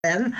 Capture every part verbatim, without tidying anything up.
Then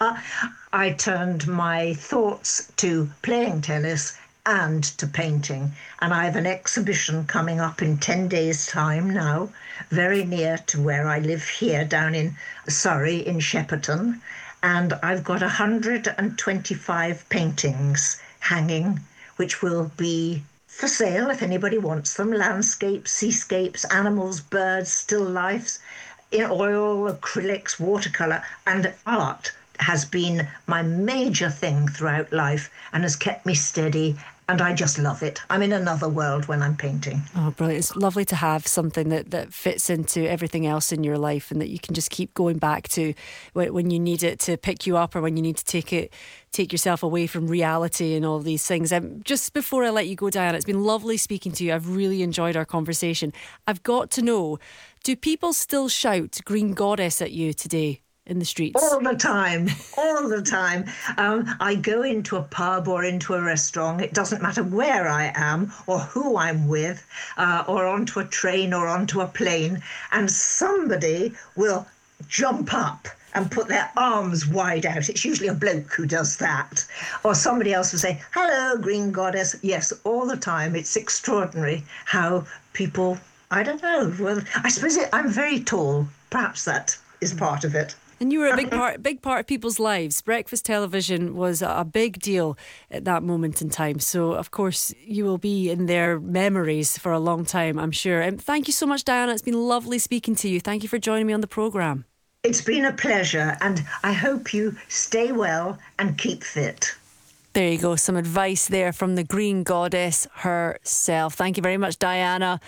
I turned my thoughts to playing tennis and to painting. And I have an exhibition coming up in ten days' time now, very near to where I live here down in Surrey, in Shepperton. And I've got one hundred twenty-five paintings hanging, which will be for sale if anybody wants them. Landscapes, seascapes, animals, birds, still lifes, in oil, acrylics, watercolor, and art has been my major thing throughout life and has kept me steady. And I just love it. I'm in another world when I'm painting. Oh, brilliant. It's lovely to have something that, that fits into everything else in your life and that you can just keep going back to when, when you need it to pick you up or when you need to take it, take yourself away from reality and all these things. Um, just before I let you go, Diana, it's been lovely speaking to you. I've really enjoyed our conversation. I've got to know, do people still shout Green Goddess at you today in the streets? All the time, all the time. Um, I go into a pub or into a restaurant. It doesn't matter where I am or who I'm with, uh, or onto a train or onto a plane, and somebody will jump up and put their arms wide out. It's usually a bloke who does that. Or somebody else will say, hello, Green Goddess. Yes, all the time. It's extraordinary how people, I don't know, well, I suppose it, I'm very tall. Perhaps that is part of it. And you were a big part, big part of people's lives. Breakfast television was a big deal at that moment in time. So, of course, you will be in their memories for a long time, I'm sure. And thank you so much, Diana. It's been lovely speaking to you. Thank you for joining me on the programme. It's been a pleasure, and I hope you stay well and keep fit. There you go. Some advice there from the Green Goddess herself. Thank you very much, Diana,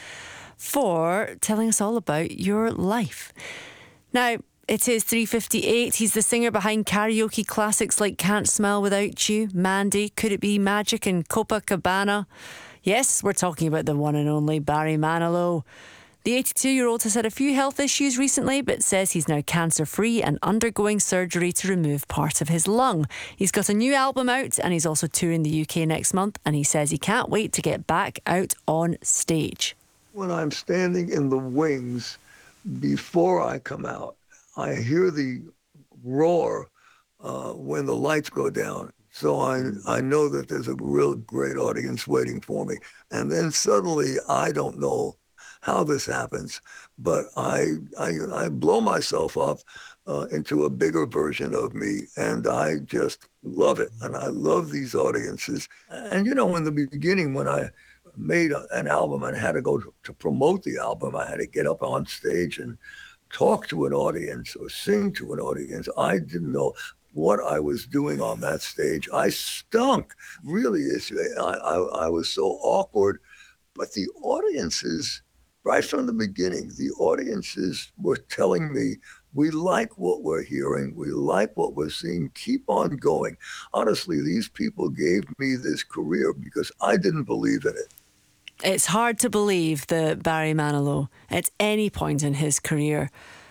for telling us all about your life. Now, it is three fifty-eight. He's the singer behind karaoke classics like Can't Smile Without You, Mandy, Could It Be Magic and Copacabana. Yes, we're talking about the one and only Barry Manilow. The eighty-two-year-old has had a few health issues recently, but says he's now cancer-free and undergoing surgery to remove part of his lung. He's got a new album out and he's also touring the U K next month, and he says he can't wait to get back out on stage. When I'm standing in the wings before I come out, I hear the roar uh, when the lights go down. So I I know that there's a real great audience waiting for me. And then suddenly, I don't know how this happens, but I I, I blow myself up uh, into a bigger version of me, and I just love it. And I love these audiences. And, you know, in the beginning, when I made a, an album and had to go to, to promote the album, I had to get up on stage and talk to an audience or sing to an audience. I didn't know what I was doing on that stage. I stunk. Really, I, I, I was so awkward. But the audiences, right from the beginning, the audiences were telling me, we like what we're hearing. We like what we're seeing. Keep on going. Honestly, these people gave me this career because I didn't believe in it. It's hard to believe that Barry Manilow, at any point in his career,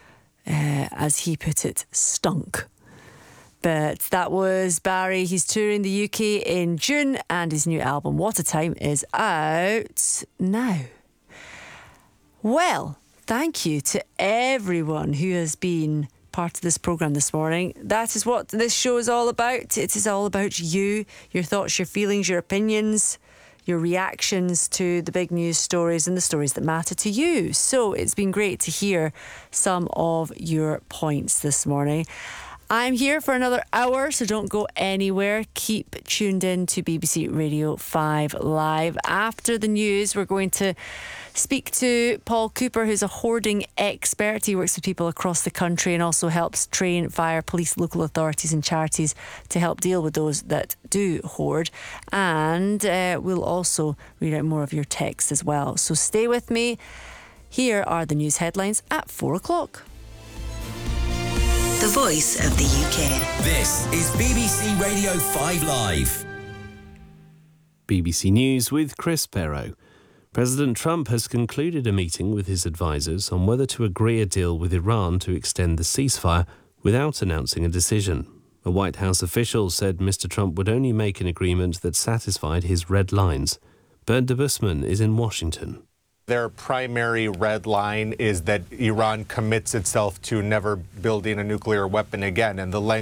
uh, as he put it, stunk. But that was Barry. He's touring the U K in June, and his new album, What a Time, is out now. Well, thank you to everyone who has been part of this programme this morning. That is what this show is all about. It is all about you, your thoughts, your feelings, your opinions, your reactions to the big news stories and the stories that matter to you. So it's been great to hear some of your points this morning. I'm here for another hour, so don't go anywhere. Keep tuned in to B B C Radio five Live. After the news, we're going to speak to Paul Cooper, who's a hoarding expert. He works with people across the country and also helps train fire, police, local authorities and charities to help deal with those that do hoard. And uh, we'll also read out more of your texts as well. So stay with me. Here are the news headlines at four o'clock. The voice of the U K. This is B B C Radio five Live. B B C News with Chris Perrow. President Trump has concluded a meeting with his advisers on whether to agree a deal with Iran to extend the ceasefire without announcing a decision. A White House official said Mister Trump would only make an agreement that satisfied his red lines. Bernd de Busman is in Washington. Their primary red line is that Iran commits itself to never building a nuclear weapon again, and the language